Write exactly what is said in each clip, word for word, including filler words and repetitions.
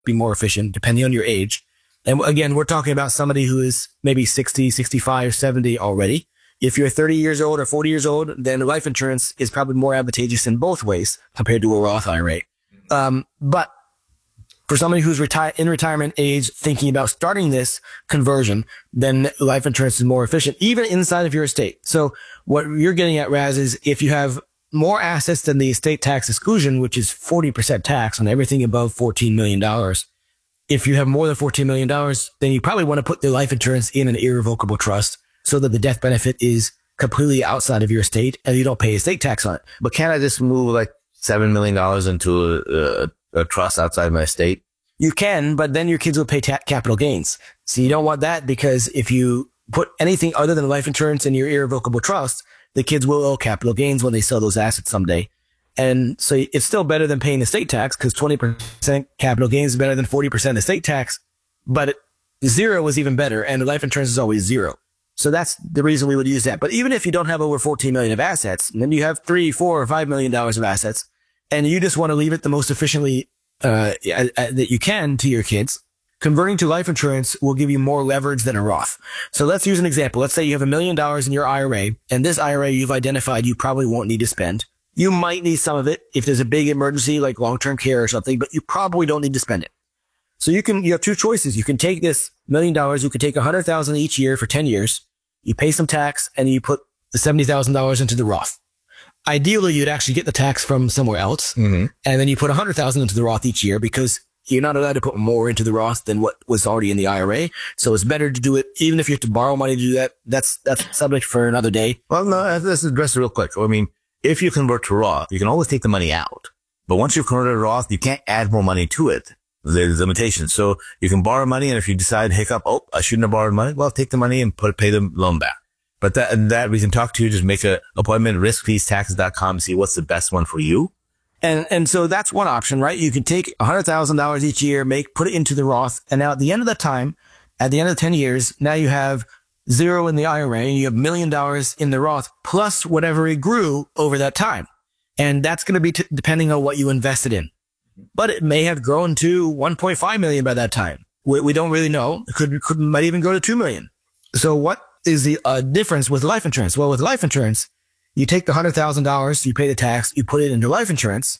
be more efficient depending on your age. And again, we're talking about somebody who is maybe sixty, sixty-five, seventy already. If you're thirty years old or forty years old, then life insurance is probably more advantageous in both ways compared to a Roth I R A. Um, but for somebody who's reti- in retirement age thinking about starting this conversion, then life insurance is more efficient, even inside of your estate. So what you're getting at, Raz, is if you have more assets than the estate tax exclusion, which is forty percent tax on everything above fourteen million dollars. If you have more than fourteen million dollars, then you probably want to put the life insurance in an irrevocable trust so that the death benefit is completely outside of your estate and you don't pay estate tax on it. But can't I just move like seven million dollars into a, a, a trust outside my estate? You can, but then your kids will pay ta- capital gains. So you don't want that, because if you put anything other than life insurance in your irrevocable trust, the kids will owe capital gains when they sell those assets someday. And so it's still better than paying estate tax, because twenty percent capital gains is better than forty percent estate tax, but it, zero is even better, and life insurance is always zero. So that's the reason we would use that. But even if you don't have over fourteen million of assets, and then you have three, four, or five million dollars of assets, and you just want to leave it the most efficiently uh, that you can to your kids, converting to life insurance will give you more leverage than a Roth. So let's use an example. Let's say you have a million dollars in your I R A, and this I R A you've identified you probably won't need to spend. You might need some of it if there's a big emergency like long-term care or something, but you probably don't need to spend it. So you can, you have two choices. You can take this million dollars, you can take a hundred thousand each year for ten years. You pay some tax and you put the seventy thousand dollars into the Roth. Ideally, you'd actually get the tax from somewhere else. Mm-hmm. And then you put a hundred thousand into the Roth each year, because you're not allowed to put more into the Roth than what was already in the I R A. So it's better to do it, even if you have to borrow money to do that. That's, that's subject for another day. Well, no, let's address it real quick. I mean, if you convert to Roth, you can always take the money out. But once you've converted to Roth, you can't add more money to it. There's limitations. So you can borrow money, and if you decide, hiccup, oh, I shouldn't have borrowed money, well, take the money and put pay the loan back. But that, and that we can talk to you, just make an appointment, risk fees taxes dot com, see what's the best one for you. And, and so that's one option, right? You can take a hundred thousand dollars each year, make, put it into the Roth. And now at the end of the time, at the end of the ten years, now you have zero in the I R A, and you have a million dollars in the Roth, plus whatever it grew over that time. And that's going to be t- depending on what you invested in. But it may have grown to one point five million by that time. We, we don't really know. It could, could, might even grow to two million. So what is the uh, difference with life insurance? Well, with life insurance, you take the one hundred thousand dollars, you pay the tax, you put it into life insurance.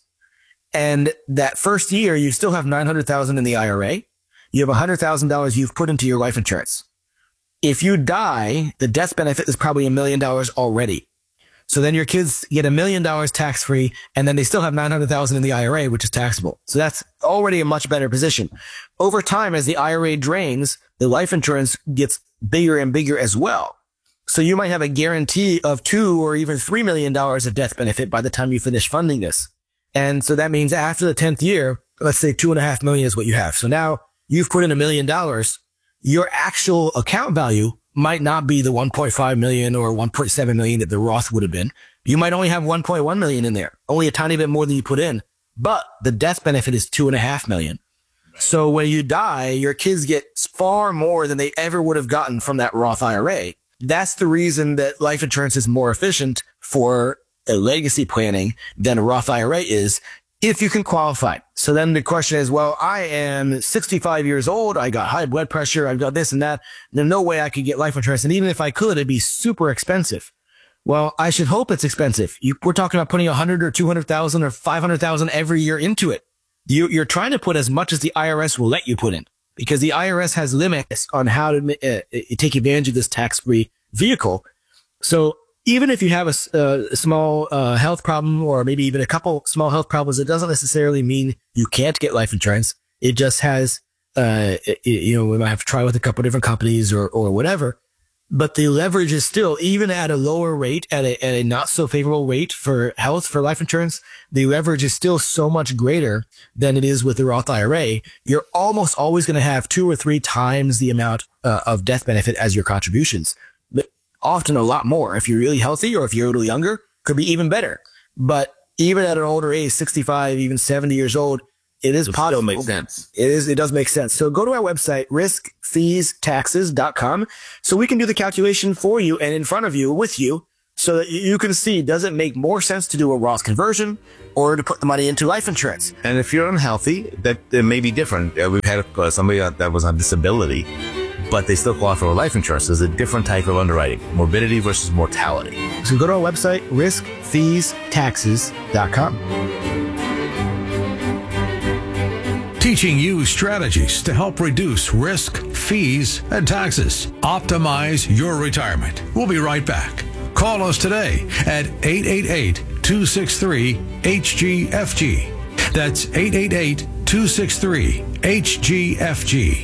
And that first year, you still have nine hundred thousand dollars in the I R A. You have one hundred thousand dollars you've put into your life insurance. If you die, the death benefit is probably a million dollars already. So then your kids get a million dollars tax free, and then they still have nine hundred thousand in the I R A, which is taxable. So that's already a much better position. Over time, as the I R A drains, the life insurance gets bigger and bigger as well. So you might have a guarantee of two or even three million dollars of death benefit by the time you finish funding this. And so that means after the tenth year, let's say two and a half million is what you have. So now you've put in a million dollars. Your actual account value might not be the one point five million or one point seven million that the Roth would have been. You might only have one point one million in there, only a tiny bit more than you put in, but the death benefit is two and a half million. So when you die, your kids get far more than they ever would have gotten from that Roth I R A. That's the reason that life insurance is more efficient for a legacy planning than a Roth I R A is, if you can qualify. So then the question is, well, I am sixty-five years old. I got high blood pressure. I've got this and that. There's no way I could get life insurance. And even if I could, it'd be super expensive. Well, I should hope it's expensive. You, we're talking about putting a hundred or two hundred thousand or five hundred thousand every year into it. You, you're trying to put as much as the I R S will let you put in, because the I R S has limits on how to uh, take advantage of this tax-free vehicle. So even if you have a, a small uh, health problem, or maybe even a couple small health problems, it doesn't necessarily mean you can't get life insurance. It just has, uh, it, you know, we might have to try with a couple different companies or, or whatever. But the leverage is still, even at a lower rate, at a, at a not so favorable rate for health, for life insurance, the leverage is still so much greater than it is with the Roth I R A. You're almost always going to have two or three times the amount uh, of death benefit as your contributions. But often a lot more. If you're really healthy, or if you're a little younger, could be even better. But even at an older age, sixty-five, even seventy years old, it is possible. Still makes sense. It is. It does make sense. So go to our website, risk fees taxes dot com, so we can do the calculation for you and in front of you with you, so that you can see, does it make more sense to do a Roth conversion or to put the money into life insurance? And if you're unhealthy, that it may be different. Uh, we've had uh, somebody that was on disability, but they still qualify for life insurance. There's a different type of underwriting, morbidity versus mortality. So go to our website, risk fees taxes dot com. Teaching you strategies to help reduce risk, fees, and taxes. Optimize your retirement. We'll be right back. Call us today at eight eight eight, two six three, H G F G. That's eight eight eight, two six three, H G F G.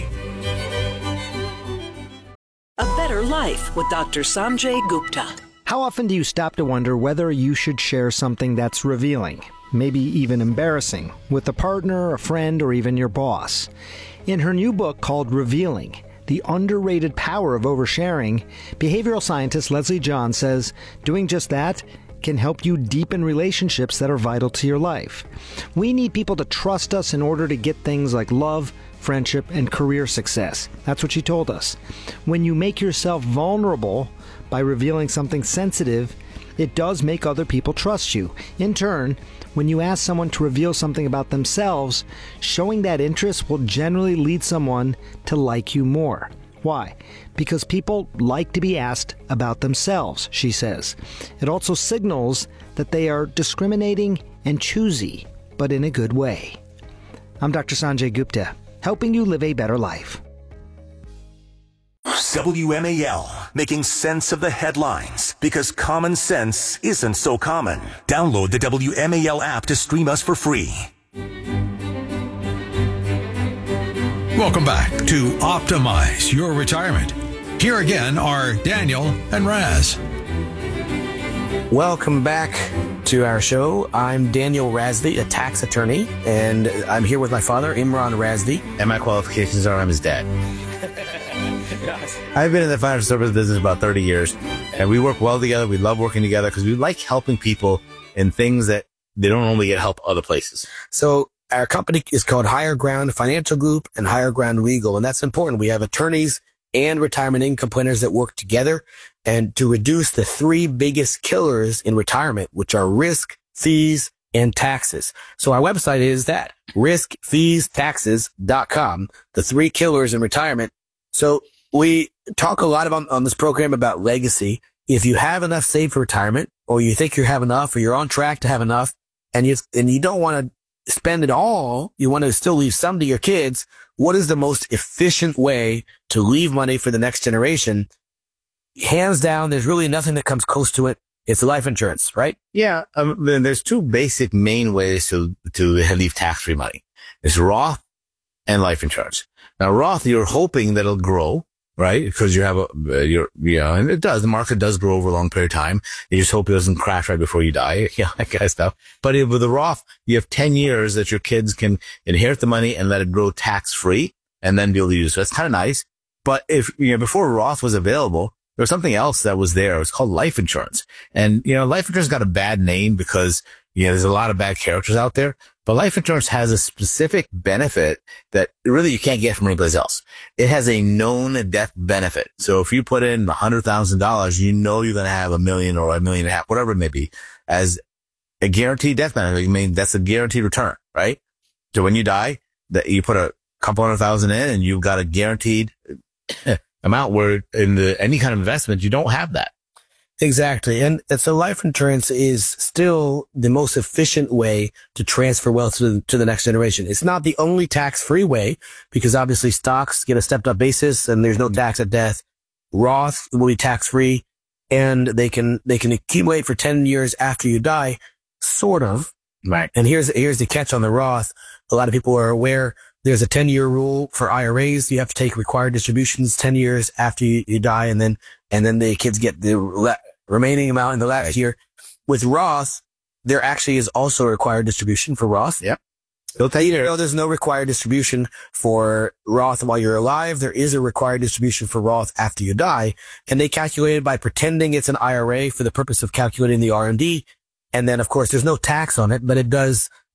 A Better Life with Doctor Sanjay Gupta. How often do you stop to wonder whether you should share something that's revealing, maybe even embarrassing, with a partner, a friend, or even your boss? In her new book called Revealing, The Underrated Power of Oversharing, behavioral scientist Leslie John says doing just that can help you deepen relationships that are vital to your life. We need people to trust us in order to get things like love, friendship, and career success. That's what she told us. When you make yourself vulnerable by revealing something sensitive, it does make other people trust you. In turn, when you ask someone to reveal something about themselves, showing that interest will generally lead someone to like you more. Why? Because people like to be asked about themselves, she says. It also signals that they are discriminating and choosy, but in a good way. I'm Doctor Sanjay Gupta, helping you live a better life. W M A L, making sense of the headlines, because common sense isn't so common. Download the W M A L app to stream us for free. Welcome back to Optimize Your Retirement. Here again are Daniel and Raz. Welcome back to our show. I'm Daniel Razdi, a tax attorney, and I'm here with my father, Imran Razdi. And my qualifications are I'm his dad. I've been in the financial service business about thirty years, and we work well together. We love working together because we like helping people in things that they don't normally get help other places. So our company is called Higher Ground Financial Group and Higher Ground Legal, and that's important. We have attorneys and retirement income planners that work together and to reduce the three biggest killers in retirement, which are risk, fees, and taxes. So our website is that, risk fees taxes dot com, the three killers in retirement. So we talk a lot about on this program about legacy. If you have enough saved for retirement, or you think you have enough, or you're on track to have enough, and you and you don't want to spend it all, you want to still leave some to your kids, what is the most efficient way to leave money for the next generation? Hands down, there's really nothing that comes close to it. It's life insurance, right? Yeah. Um, then there's two basic main ways to, to leave tax-free money. It's Roth and life insurance. Now, Roth, you're hoping that it'll grow, right? Because you have a, uh, you're, yeah, and it does. The market does grow over a long period of time. You just hope it doesn't crash right before you die. Yeah, that kind of stuff. But with the Roth, you have ten years that your kids can inherit the money and let it grow tax-free and then be able to use it. So that's kind of nice. But if, you know, before Roth was available, there was something else that was there. It was called life insurance. And, you know, life insurance got a bad name because, you know, there's a lot of bad characters out there. But life insurance has a specific benefit that really you can't get from anyplace else. It has a known death benefit. So if you put in one hundred thousand dollars, you know you're going to have a million or a million and a half, whatever it may be, as a guaranteed death benefit. I mean, that's a guaranteed return, right? So when you die, that you put a couple hundred thousand in and you've got a guaranteed amount, where in the any kind of investment, you don't have that. Exactly. And so life insurance is still the most efficient way to transfer wealth to the, to the next generation. It's not the only tax-free way, because obviously stocks get a stepped up basis and there's no tax at death. Roth will be tax-free and they can, they can accumulate for ten years after you die, sort of. Right. And here's, here's the catch on the Roth. A lot of people are aware there's a ten year rule for I R As. You have to take required distributions ten years after you, you die, and then, and then the kids get the le- remaining amount in the last year. With Roth, there actually is also a required distribution for Roth. Yep. They'll tell you there. No, there's no required distribution for Roth while you're alive. There is a required distribution for Roth after you die. And they calculate it by pretending it's an I R A for the purpose of calculating the R M D. And then, of course, there's no tax on it, but it does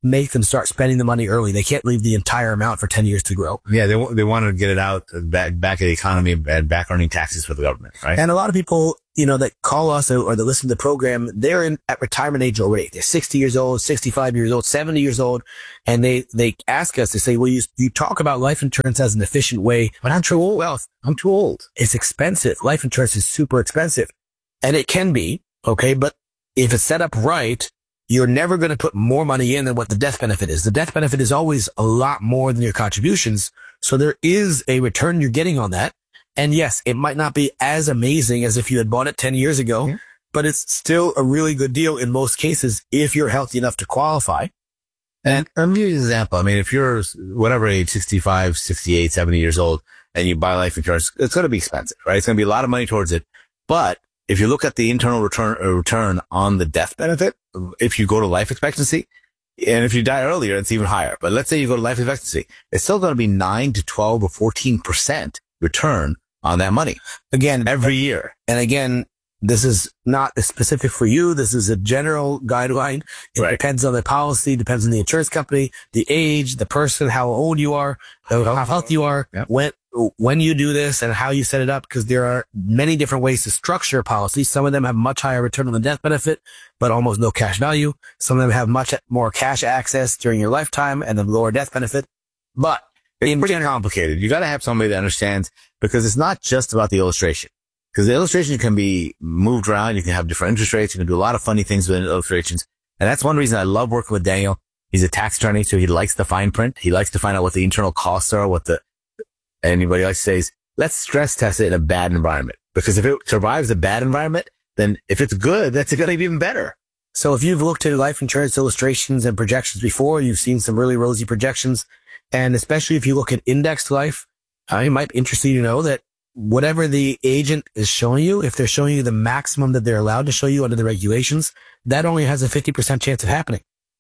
make them start spending the money early. They can't leave the entire amount for ten years to grow. Yeah, they they want to get it out back back at the economy and back earning taxes for the government, right? And a lot of people, you know, that call us or that listen to the program, they're in at retirement age already. They're sixty years old, sixty-five years old, seventy years old, and they they ask us, they say, "Well, you you talk about life insurance as an efficient way, but I'm too old. Well, I'm too old. It's expensive. Life insurance is super expensive, and it can be okay, but if it's set up right, you're never going to put more money in than what the death benefit is. The death benefit is always a lot more than your contributions. So there is a return you're getting on that. And yes, it might not be as amazing as if you had bought it ten years ago, yeah. but it's still a really good deal in most cases if you're healthy enough to qualify. And I'll give you an example. I mean, if you're whatever age, sixty-five, sixty-eight, seventy years old, and you buy life insurance, it's going to be expensive, right? It's going to be a lot of money towards it. But if you look at the internal return, uh, return on the death benefit, if you go to life expectancy, and if you die earlier, it's even higher. But let's say you go to life expectancy, it's still going to be nine to twelve or fourteen percent return on that money. Again, every year. And again, this is not specific for you. This is a general guideline. It right. depends on the policy, depends on the insurance company, the age, the person, how old you are, how healthy you are, yep. when, when you do this and how you set it up, because there are many different ways to structure a policy. Some of them have much higher return on the death benefit, but almost no cash value. Some of them have much more cash access during your lifetime and the lower death benefit. But it's pretty complicated. You got to have somebody that understands, because it's not just about the illustration. Because the illustration can be moved around. You can have different interest rates. You can do a lot of funny things with illustrations. And that's one reason I love working with Daniel. He's a tax attorney, so he likes the fine print. He likes to find out what the internal costs are, what the, anybody else says, let's stress test it in a bad environment. Because if it survives a bad environment, then if it's good, that's going to be even better. So if you've looked at life insurance illustrations and projections before, you've seen some really rosy projections. And especially if you look at indexed life, uh, it might be interesting to know that whatever the agent is showing you, if they're showing you the maximum that they're allowed to show you under the regulations, that only has a fifty percent chance of happening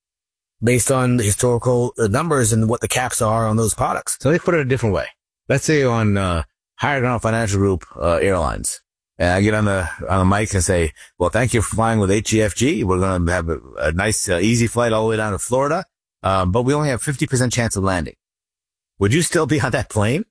based on the historical numbers and what the caps are on those products. So let's put it a different way. Let's say on uh, Higher Ground Financial Group uh, Airlines, and I get on the on the mic and say, well, thank you for flying with H G F G. We're going to have a, a nice, uh, easy flight all the way down to Florida, um, but we only have fifty percent chance of landing. Would you still be on that plane?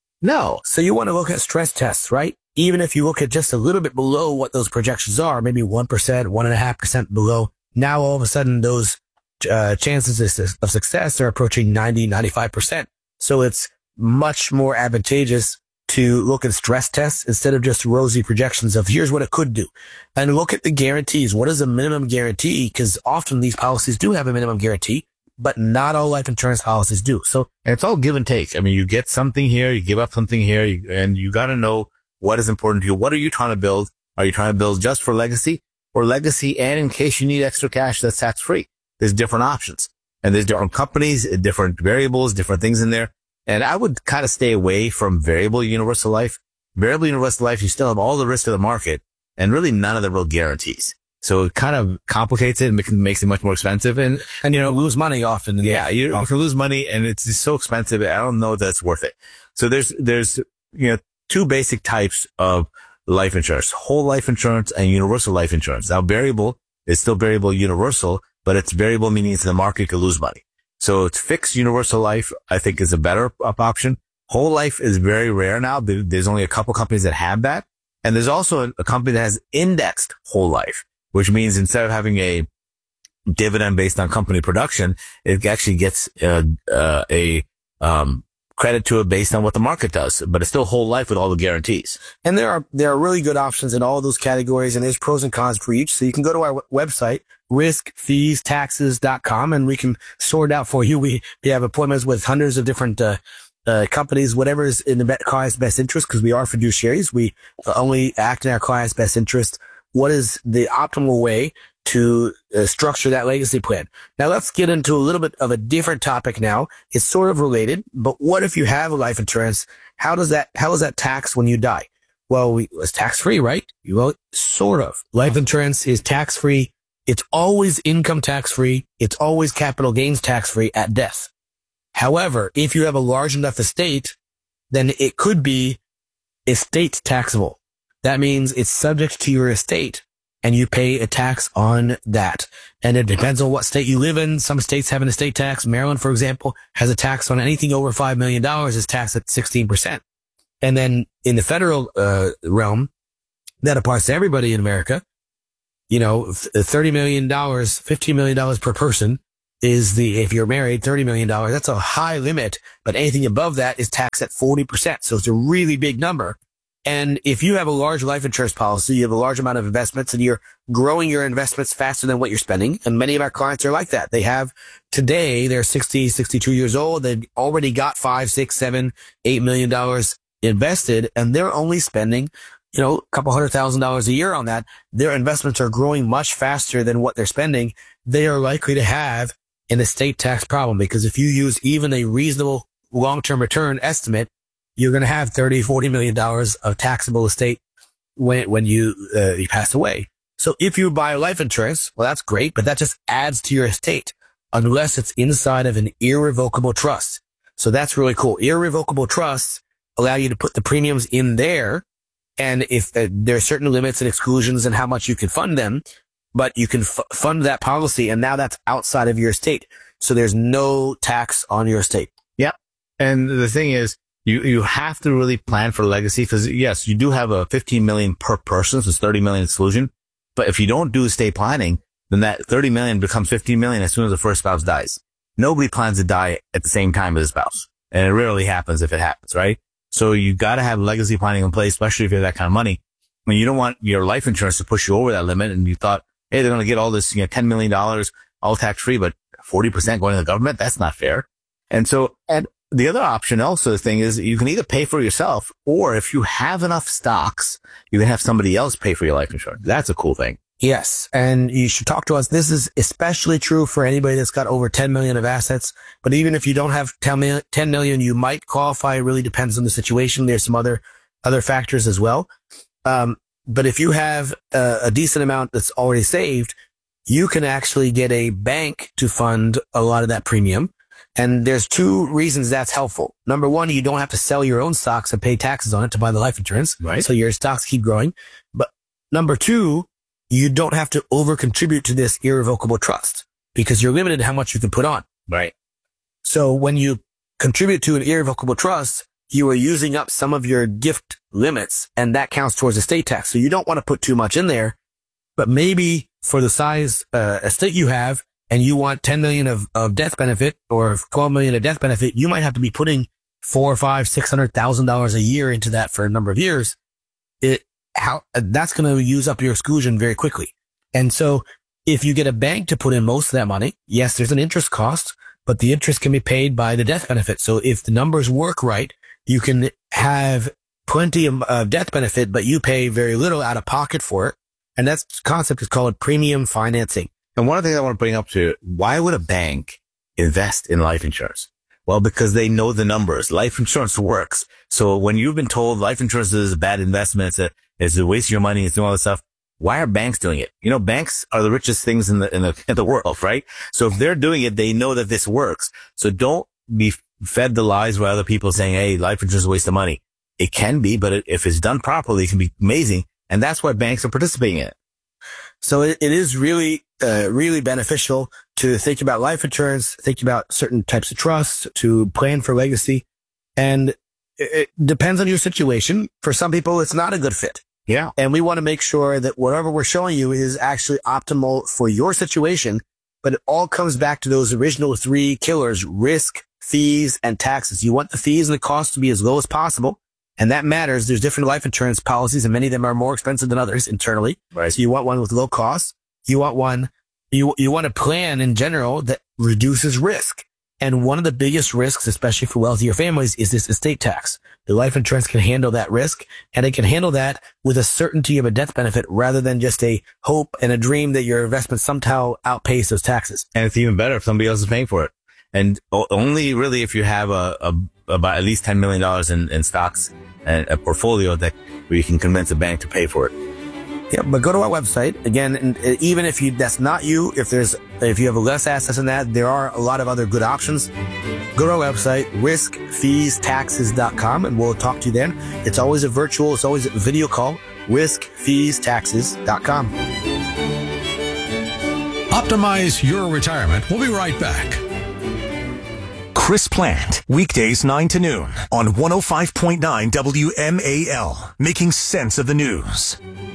No. So you want to look at stress tests, right? Even if you look at just a little bit below what those projections are, maybe one percent, one point five percent below, now all of a sudden those uh, chances of success are approaching ninety, ninety-five percent. So it's much more advantageous to look at stress tests instead of just rosy projections of here's what it could do. And look at the guarantees. What is a minimum guarantee? Because often these policies do have a minimum guarantee, but not all life insurance policies do. So and it's all give and take. I mean, you get something here, you give up something here, you, and you got to know what is important to you. What are you trying to build? Are you trying to build just for legacy or legacy and in case you need extra cash that's tax free? There's different options and there's different companies, different variables, different things in there. And I would kind of stay away from variable universal life. Variable universal life, you still have all the risk of the market and really none of the real guarantees. So it kind of complicates it and makes it much more expensive. And, and you know, lose money often. Yeah, you can lose money and it's just so expensive. I don't know that it's worth it. So there's, there's, you know, two basic types of life insurance, whole life insurance and universal life insurance. Now variable is still variable universal, but it's variable meaning it's in the market, you can lose money. So it's fixed universal life, I think is a better option. Whole life is very rare now. There's only a couple companies that have that. And there's also a company that has indexed whole life, which means instead of having a dividend based on company production, it actually gets uh, uh, a um, credit to it based on what the market does, but it's still whole life with all the guarantees. And there are there are really good options in all those categories, and there's pros and cons for each. So you can go to our website, risk fees taxes dot com, and we can sort it out for you. We we have appointments with hundreds of different uh, uh companies, whatever is in the client's best interest, because we are fiduciaries. We only act in our client's best interest. What is the optimal way to uh, structure that legacy plan? Now let's get into a little bit of a different topic now. It's sort of related, but what if you have a life insurance? How does that, how is that taxed when you die? Well, we, it's tax free, right? Well, sort of. Life insurance is tax free. It's always income tax free. It's always capital gains tax free at death. However, if you have a large enough estate, then it could be estate taxable. That means it's subject to your estate and you pay a tax on that. And it depends on what state you live in. Some states have an estate tax. Maryland, for example, has a tax on anything over five million dollars is taxed at sixteen percent. And then in the federal uh, realm, that applies to everybody in America. You know, thirty million dollars, fifteen million dollars per person is the, if you're married, thirty million dollars. That's a high limit, but anything above that is taxed at forty percent. So it's a really big number. And if you have a large life insurance policy, you have a large amount of investments and you're growing your investments faster than what you're spending. And many of our clients are like that. They have today, they're sixty, sixty-two years old. They've already got five, six, seven, eight million dollars invested and they're only spending, you know, a couple hundred thousand dollars a year on that. Their investments are growing much faster than what they're spending. They are likely to have an estate tax problem because if you use even a reasonable long-term return estimate, you're going to have thirty, forty million dollars of taxable estate when, when you, uh, you pass away. So if you buy life insurance, well, that's great, but that just adds to your estate unless it's inside of an irrevocable trust. So that's really cool. Irrevocable trusts allow you to put the premiums in there. And if uh, there are certain limits and exclusions and how much you can fund them, but you can f- fund that policy. And now that's outside of your estate. So there's no tax on your estate. Yep. And the thing is, You, you have to really plan for legacy because yes, you do have a fifteen million per person. So it's thirty million exclusion. But if you don't do estate planning, then that thirty million becomes fifteen million as soon as the first spouse dies. Nobody plans to die at the same time as a spouse. And it rarely happens if it happens, right? So you got to have legacy planning in place, especially if you have that kind of money. I mean, you don't want your life insurance to push you over that limit. And you thought, hey, they're going to get all this, you know, ten million dollars all tax free, but forty percent going to the government. That's not fair. And so, and the other option also, the thing is you can either pay for it yourself or if you have enough stocks, you can have somebody else pay for your life insurance. That's a cool thing. Yes. And you should talk to us. This is especially true for anybody that's got over ten million of assets. But even if you don't have ten million, you might qualify. It really depends on the situation. There's some other, other factors as well. Um, but if you have a, a decent amount that's already saved, you can actually get a bank to fund a lot of that premium. And there's two reasons that's helpful. Number one, you don't have to sell your own stocks and pay taxes on it to buy the life insurance. Right. So your stocks keep growing. But number two, you don't have to over contribute to this irrevocable trust because you're limited to how much you can put on. Right. So when you contribute to an irrevocable trust, you are using up some of your gift limits and that counts towards estate tax. So you don't want to put too much in there, but maybe for the size uh, estate you have, and you want ten million of, of death benefit or twelve million of death benefit, you might have to be putting four or five, six hundred thousand dollars a year into that for a number of years. It, how, that's going to use up your exclusion very quickly. And so if you get a bank to put in most of that money, yes, there's an interest cost, but the interest can be paid by the death benefit. So if the numbers work right, you can have plenty of uh, death benefit, but you pay very little out of pocket for it. And that concept is called premium financing. And one of the things I want to bring up to you, why would a bank invest in life insurance? Well, because they know the numbers. Life insurance works. So when you've been told life insurance is a bad investment, it's a, it's a waste of your money, it's doing all this stuff, why are banks doing it? You know, banks are the richest things in the, in the, in the world, right? So if they're doing it, they know that this works. So don't be fed the lies by other people saying, hey, life insurance is a waste of money. It can be, but it, if it's done properly, it can be amazing. And that's why banks are participating in it. So it, it is really, uh, really beneficial to think about life insurance, think about certain types of trusts, to plan for legacy. And it, it depends on your situation. For some people, it's not a good fit. Yeah. And we want to make sure that whatever we're showing you is actually optimal for your situation. But it all comes back to those original three killers: risk, fees, and taxes. You want the fees and the costs to be as low as possible. And that matters. There's different life insurance policies, and many of them are more expensive than others internally. Right. So you want one with low costs. You want one, you, you want a plan in general that reduces risk. And one of the biggest risks, especially for wealthier families, is this estate tax. The life insurance can handle that risk, and it can handle that with a certainty of a death benefit rather than just a hope and a dream that your investment somehow outpays those taxes. And it's even better if somebody else is paying for it. And only really if you have a, a about at least ten million dollars in, in stocks and a portfolio that where you can convince a bank to pay for it. Yeah, but go to our website again. And even if you, that's not you, if there's, if you have less assets than that, there are a lot of other good options. Go to our website, risk fees taxes dot com, and we'll talk to you then. It's always a virtual, it's always a video call, risk fees taxes dot com. Optimize your retirement. We'll be right back. Chris Plant, weekdays nine to noon on one oh five point nine W M A L, making sense of the news.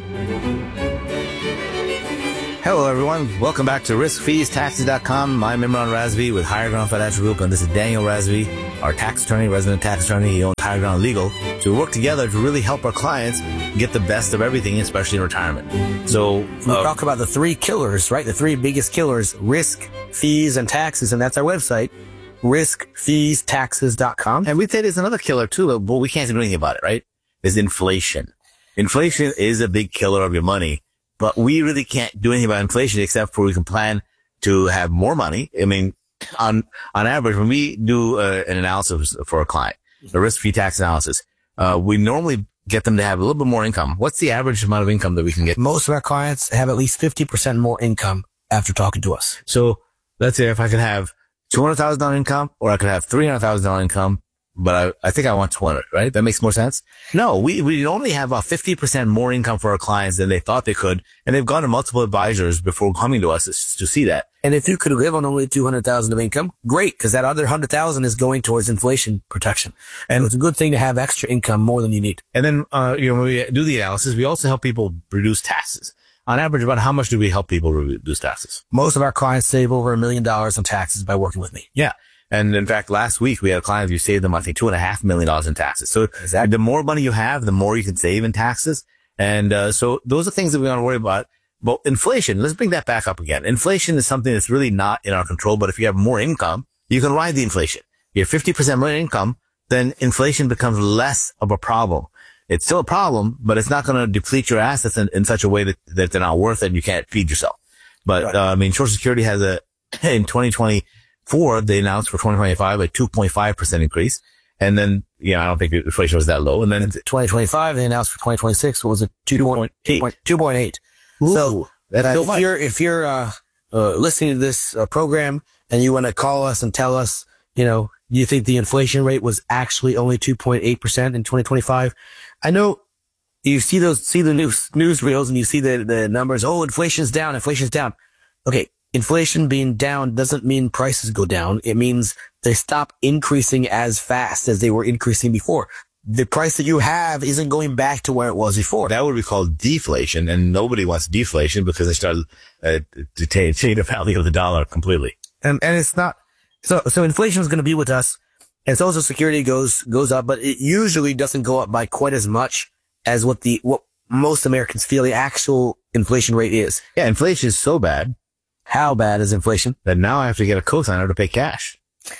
Hello, everyone. Welcome back to risk fees taxes dot com. I'm Imran Razvi with Higher Ground Financial Group, and this is Daniel Razvi, our tax attorney, resident tax attorney. He owns Higher Ground Legal. So we work together to really help our clients get the best of everything, especially in retirement. So We uh, talk about the three killers, right? The three biggest killers, risk, fees, and taxes. And that's our website, risk fees taxes dot com. and we say there's another killer too, but we can't do anything about it, right? Is inflation. Inflation is a big killer of your money, but we really can't do anything about inflation except for we can plan to have more money. I mean, on, on average, when we do uh, an analysis for a client, a risk fee tax analysis, uh, we normally get them to have a little bit more income. What's the average amount of income that we can get? Most of our clients have at least fifty percent more income after talking to us. So let's say if I could have two hundred thousand dollars income, or I could have three hundred thousand dollars income, but I, I think I want two hundred, right? That makes more sense. No, we, we only have about fifty percent more income for our clients than they thought they could. And they've gone to multiple advisors before coming to us to, to see that. And if you could live on only two hundred thousand of income, great, because that other one hundred thousand is going towards inflation protection. And so it's a good thing to have extra income more than you need. And then, uh, you know, when we do the analysis, we also help people reduce taxes. On average, about how much do we help people reduce taxes? Most of our clients save over a million dollars on taxes by working with me. Yeah. And in fact, last week we had a client who saved them, I think, two and a half million dollars in taxes. So exactly. The more money you have, the more you can save in taxes. And, uh, so those are things that we want to worry about. But inflation, let's bring that back up again. Inflation is something that's really not in our control. But if you have more income, you can ride the inflation. You have fifty percent more income, then inflation becomes less of a problem. It's still a problem, but it's not going to deplete your assets in, in such a way that, that they're not worth it and you can't feed yourself. But, right. uh, I mean, Social Security has a, in twenty twenty-four, they announced for twenty twenty-five a two point five percent increase. And then, you know, I don't think inflation was that low. And then in twenty twenty-five, they announced for twenty twenty-six, what was it? two point eight. two point eight. So, that's uh, so if much. you're, if you're, uh, uh, listening to this uh, program and you want to call us and tell us, you know, you think the inflation rate was actually only two point eight percent in twenty twenty-five. I know you see those, see the news, newsreels and you see the, the numbers. Oh, inflation's down. Inflation's down. Okay. Inflation being down doesn't mean prices go down. It means they stop increasing as fast as they were increasing before. The price that you have isn't going back to where it was before. That would be called deflation, and nobody wants deflation because they start uh, to change the value of the dollar completely. And, and it's not, so, so inflation is going to be with us, and Social Security goes, goes up, but it usually doesn't go up by quite as much as what the, what most Americans feel the actual inflation rate is. Yeah, inflation is so bad. How bad is inflation? That now I have to get a cosigner to pay cash.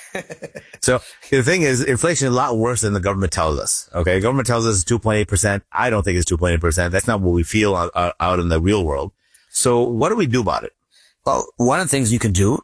So the thing is, inflation is a lot worse than the government tells us. Okay. The government tells us it's two point eight percent. I don't think it's two point eight percent. That's not what we feel out, out, out in the real world. So what do we do about it? Well, one of the things you can do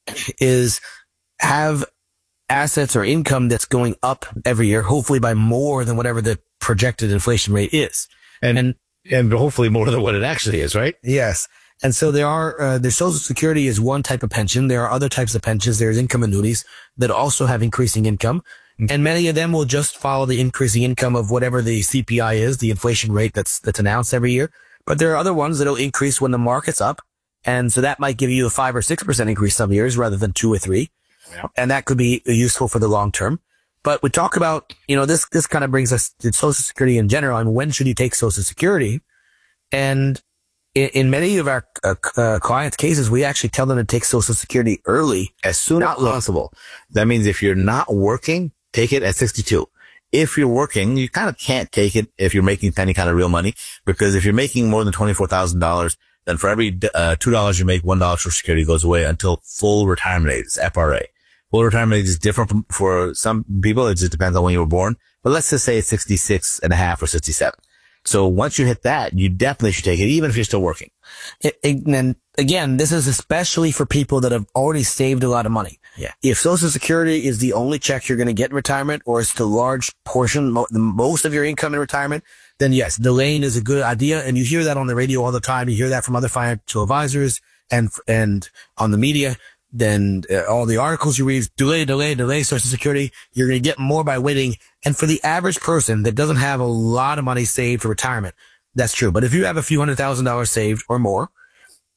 is have assets or income that's going up every year, hopefully by more than whatever the projected inflation rate is. And, and, and hopefully more than what it actually is, right? Yes. And so there are, uh, the Social Security is one type of pension. There are other types of pensions. There's income annuities that also have increasing income. Mm-hmm. And many of them will just follow the increasing income of whatever the C P I is, the inflation rate that's, that's announced every year. But there are other ones that'll increase when the market's up. And so that might give you a five or six percent increase some years rather than two or three. Yeah. And that could be useful for the long term. But we talk about, you know, this, this kind of brings us to Social Security in general. I mean, when should you take Social Security? And in, in many of our uh, uh, clients' cases, we actually tell them to take Social Security early, as soon as possible. That means if you're not working, take it at sixty-two. If you're working, you kind of can't take it if you're making any kind of real money, because if you're making more than twenty-four thousand dollars, then for every uh, two dollars you make, one dollar Social Security goes away until full retirement age. It's F R A. Full retirement age is different from, for some people. It just depends on when you were born. But let's just say it's sixty-six and a half or sixty-seven. So once you hit that, you definitely should take it, even if you're still working. It, it, and again, this is especially for people that have already saved a lot of money. Yeah. If Social Security is the only check you're going to get in retirement, or it's the large portion, mo- the most of your income in retirement, then yes, delaying is a good idea. And you hear that on the radio all the time. You hear that from other financial advisors and, and on the media. Then uh, all the articles you read, delay, delay, delay Social Security. You're going to get more by waiting. And for the average person that doesn't have a lot of money saved for retirement, that's true. But if you have a few hundred thousand dollars saved or more,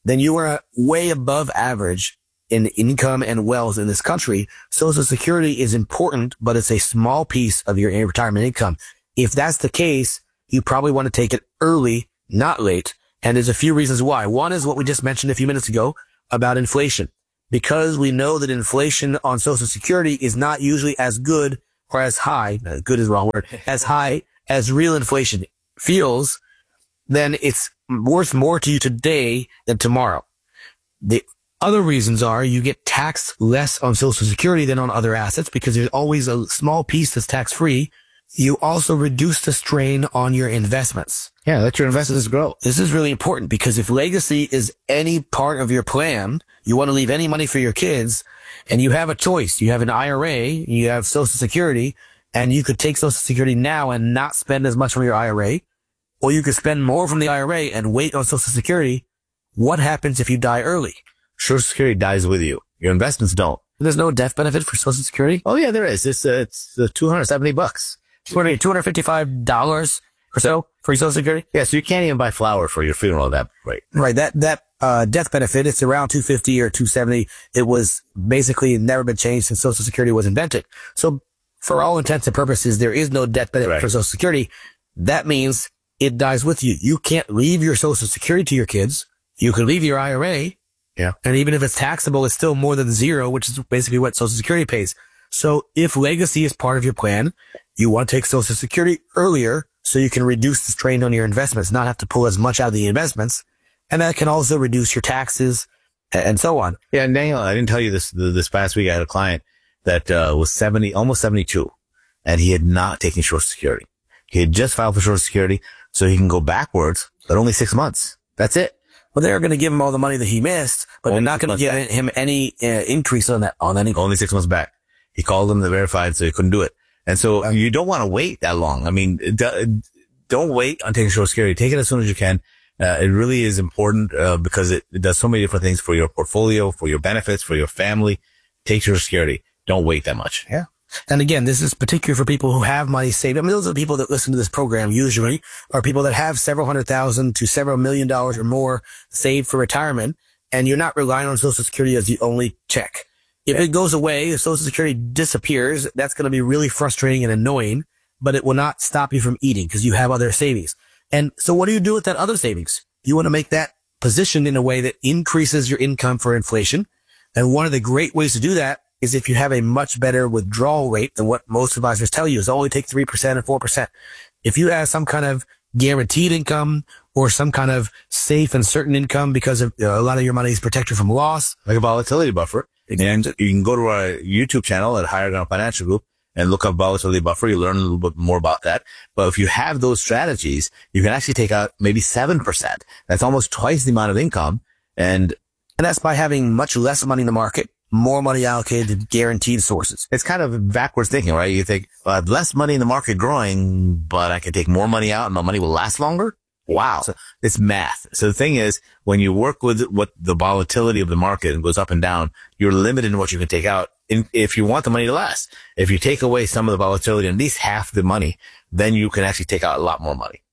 then you are way above average in income and wealth in this country. Social Security is important, but it's a small piece of your retirement income. If that's the case, you probably want to take it early, not late. And there's a few reasons why. One is what we just mentioned a few minutes ago about inflation. Because we know that inflation on Social Security is not usually as good or as high, good is the wrong word, as high as real inflation feels, then it's worth more to you today than tomorrow. The other reasons are you get taxed less on Social Security than on other assets because there's always a small piece that's tax-free. You also reduce the strain on your investments. Yeah, let your investments grow. This is really important because if legacy is any part of your plan, you want to leave any money for your kids, and you have a choice. You have an I R A, you have Social Security, and you could take Social Security now and not spend as much from your I R A, or you could spend more from the I R A and wait on Social Security. What happens if you die early? Social Security dies with you. Your investments don't. There's no death benefit for Social Security? Oh yeah, there is. It's, uh, it's uh, two hundred seventy bucks. two hundred fifty-five dollars or so for your Social Security? Yeah, so you can't even buy flour for your funeral at that rate. Right. That, that, uh, death benefit, it's around two hundred fifty or two hundred seventy. It was basically never been changed since Social Security was invented. So for all intents and purposes, there is no death benefit Right. for Social Security. That means it dies with you. You can't leave your Social Security to your kids. You can leave your I R A. Yeah. And even if it's taxable, it's still more than zero, which is basically what Social Security pays. So if legacy is part of your plan, you want to take Social Security earlier so you can reduce the strain on your investments, not have to pull as much out of the investments. And that can also reduce your taxes and so on. Yeah, and Daniel, I didn't tell you this this past week. I had a client that uh, was seventy, almost seventy-two, and he had not taken Social Security. He had just filed for Social Security, so he can go backwards, but only six months. That's it. Well, they're going to give him all the money that he missed, but Only they're not going to give him any uh, increase on that on any. Only six months back. He called them, they verified, so he couldn't do it. And so you don't want to wait that long. I mean, d- don't wait on taking Social Security. Take it as soon as you can. Uh, it really is important, uh, because it, it does so many different things for your portfolio, for your benefits, for your family. Take Social Security. Don't wait that much. Yeah. And again, this is particular for people who have money saved. I mean, those are the people that listen to this program usually are people that have several hundred thousand to several million dollars or more saved for retirement. And you're not relying on Social Security as the only check. If it goes away, if Social Security disappears, that's going to be really frustrating and annoying, but it will not stop you from eating because you have other savings. And so what do you do with that other savings? You want to make that positioned in a way that increases your income for inflation. And one of the great ways to do that is if you have a much better withdrawal rate than what most advisors tell you is only take three percent or four percent. If you have some kind of guaranteed income or some kind of safe and certain income because of, you know, a lot of your money is protected from loss. Like a volatility buffer. And you can go to our YouTube channel at Higher Ground Financial Group and look up volatility buffer. You learn a little bit more about that. But if you have those strategies, you can actually take out maybe seven percent. That's almost twice the amount of income. And, and that's by having much less money in the market, more money allocated to guaranteed sources. It's kind of backwards thinking, right? You think, well, I have less money in the market growing, but I can take more money out and my money will last longer. Wow. So it's math. So the thing is, when you work with what the volatility of the market and goes up and down, you're limited in what you can take out in, if you want the money to last. If you take away some of the volatility, at least half the money, then you can actually take out a lot more money.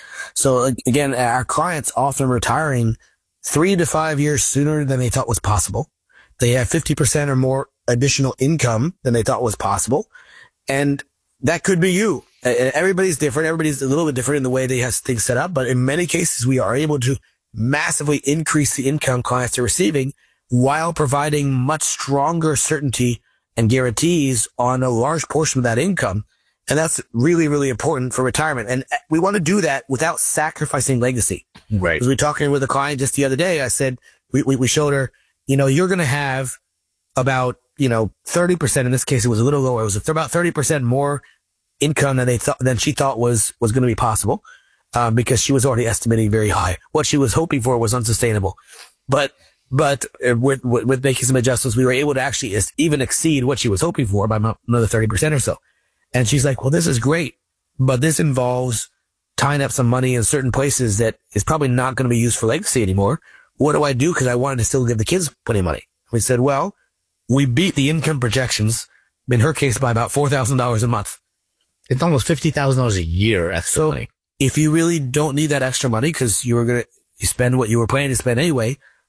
So again, our clients often retiring three to five years sooner than they thought was possible. They have fifty percent or more additional income than they thought was possible. And that could be you. Everybody's different. Everybody's a little bit different in the way they have things set up. But in many cases, we are able to massively increase the income clients are receiving while providing much stronger certainty and guarantees on a large portion of that income. And that's really, really important for retirement. And we want to do that without sacrificing legacy. Right. As we were talking with a client just the other day, I said, we, we, we showed her, you know, you're going to have about, you know, thirty percent. In this case, it was a little lower. It was about thirty percent more income than they thought, than she thought was, was going to be possible, um, because she was already estimating very high. What she was hoping for was unsustainable. But, but with, with, with making some adjustments, we were able to actually even exceed what she was hoping for by another thirty percent or so. And she's like, well, this is great, but this involves tying up some money in certain places that is probably not going to be used for legacy anymore. What do I do? Because I wanted to still give the kids plenty of money. We said, well, we beat the income projections, in her case, by about four thousand dollars a month. It's almost fifty thousand dollars a year extra money. If you really don't need that extra money because you were going to spend what you were planning to spend anyway,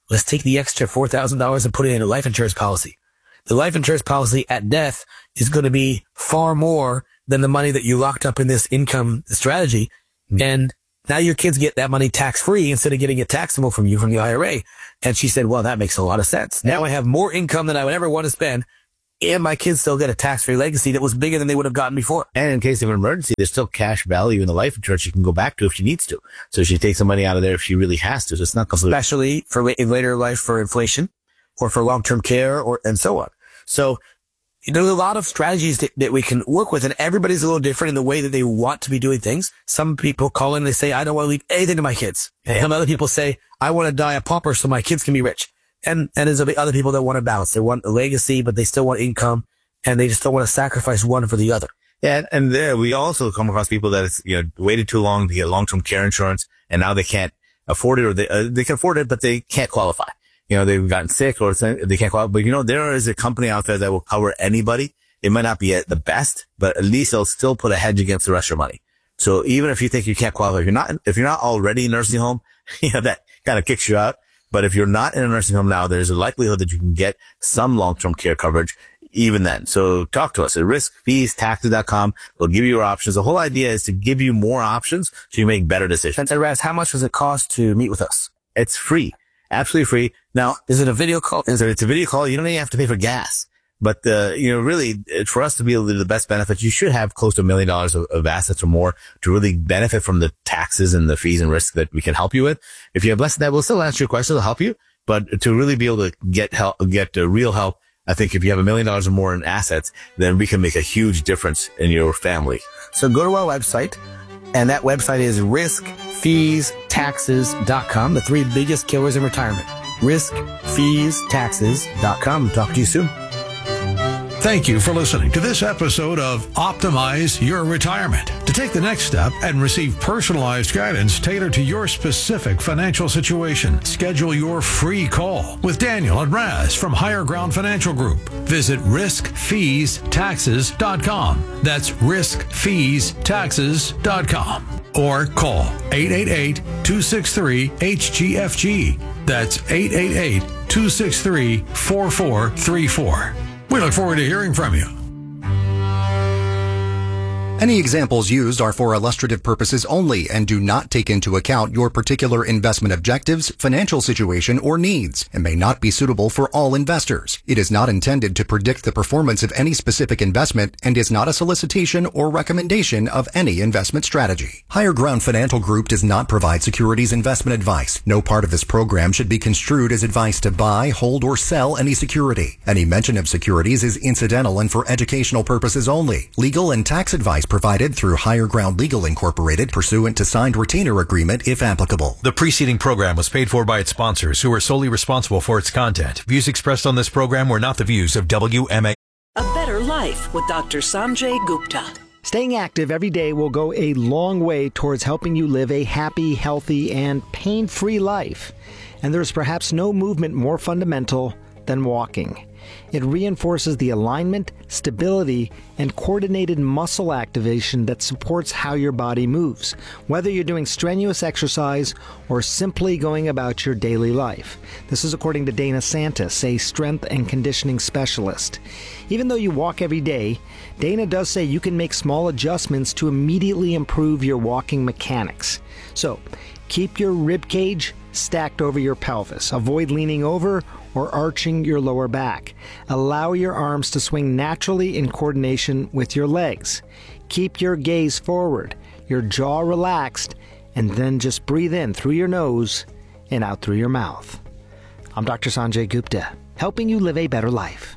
let's take the extra four thousand dollars and put it in a life insurance policy. The life insurance policy at death is going to be far more than the money that you locked up in this income strategy. Mm-hmm. And now your kids get that money tax free instead of getting it taxable from you from the I R A. And she said, well, that makes a lot of sense. Now I have more income than I would ever want to spend. And my kids still get a tax-free legacy that was bigger than they would have gotten before. And in case of an emergency, there's still cash value in the life insurance she can go back to if she needs to. So she takes some money out of there if she really has to. So it's not completely... Especially for in later life for inflation or for long-term care or and so on. So there's a lot of strategies that, that we can work with, and everybody's a little different in the way that they want to be doing things. Some people call in and they say, I don't want to leave anything to my kids. And some other people say, I want to die a pauper so my kids can be rich. And, and there's other people that want to balance. They want a legacy, but they still want income. And they just don't want to sacrifice one for the other. Yeah, and there we also come across people that it's, you know, waited too long to get long-term care insurance, and now they can't afford it, or they uh, they can afford it, but they can't qualify. You know, they've gotten sick or they can't qualify. But you know, there is a company out there that will cover anybody. It might not be the best, but at least they'll still put a hedge against the rest of your money. So even if you think you can't qualify, if you're not if you're not already in a nursing home, you know, that kind of kicks you out. But if you're not in a nursing home now, there's a likelihood that you can get some long-term care coverage even then. So talk to us at risk fees taxes dot com. We'll give you your options. The whole idea is to give you more options so you make better decisions. And Raz, how much does it cost to meet with us? It's free. Absolutely free. Now, is it a video call? It's a, it's a video call. You don't even have to pay for gas. But, uh, you know, really, for us to be able to do the best benefits, you should have close to a million dollars of, of assets or more to really benefit from the taxes and the fees and risks that we can help you with. If you have less than that, we'll still answer your questions. We'll help you. But to really be able to get help, get uh, real help, I think if you have a million dollars or more in assets, then we can make a huge difference in your family. So go to our website, and that website is risk fees taxes dot com, the three biggest killers in retirement. risk fees taxes dot com. Talk to you soon. Thank you for listening to this episode of Optimize Your Retirement. To take the next step and receive personalized guidance tailored to your specific financial situation, schedule your free call with Daniel and Raz from Higher Ground Financial Group. Visit risk fees taxes dot com. That's risk fees taxes dot com. Or call eight eight eight, two six three, H G F G. That's eight eight eight, two six three, four four three four. We look forward to hearing from you. Any examples used are for illustrative purposes only and do not take into account your particular investment objectives, financial situation, or needs, and may not be suitable for all investors. It is not intended to predict the performance of any specific investment and is not a solicitation or recommendation of any investment strategy. Higher Ground Financial Group does not provide securities investment advice. No part of this program should be construed as advice to buy, hold, or sell any security. Any mention of securities is incidental and for educational purposes only. Legal and tax advice provided through Higher Ground Legal Incorporated pursuant to signed retainer agreement if applicable. The preceding program was paid for by its sponsors who are solely responsible for its content. Views expressed on this program were not the views of W M A. A Better Life with Doctor Sanjay Gupta. Staying active every day will go a long way towards helping you live a happy, healthy, and pain-free life. And there's perhaps no movement more fundamental than walking. It reinforces the alignment, stability, and coordinated muscle activation that supports how your body moves, whether you're doing strenuous exercise or simply going about your daily life. This is according to Dana Santis, a strength and conditioning specialist. Even though you walk every day, Dana does say you can make small adjustments to immediately improve your walking mechanics. So, keep your rib cage stacked over your pelvis. Avoid leaning over or arching your lower back. Allow your arms to swing naturally in coordination with your legs. Keep your gaze forward, your jaw relaxed, and then just breathe in through your nose and out through your mouth. I'm Doctor Sanjay Gupta, helping you live a better life.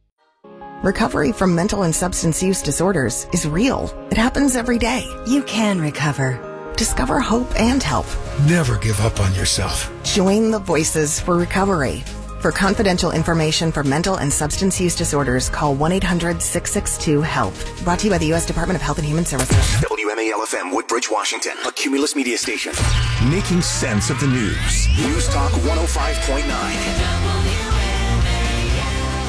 Recovery from mental and substance use disorders is real. It happens every day. You can recover. Discover hope and help. Never give up on yourself. Join the Voices for Recovery. For confidential information for mental and substance use disorders, call one eight hundred, six six two, HELP. Brought to you by the U S Department of Health and Human Services. W M A L F M, Woodbridge, Washington. A Cumulus Media Station. Making sense of the news. News Talk one oh five point nine.